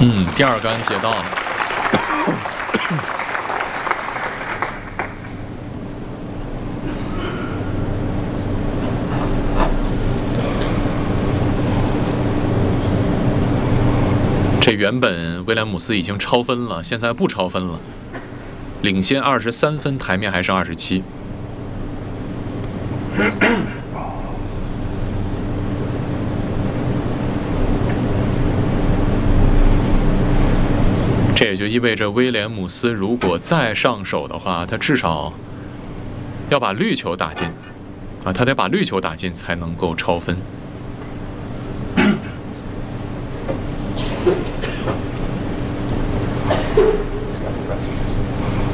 第二杆接到了。这原本威廉姆斯已经超分了，现在不超分了，领先23分，台面还剩27。这也就意味着威廉姆斯如果再上手的话，他至少要把绿球打进，他得把绿球打进才能够超分。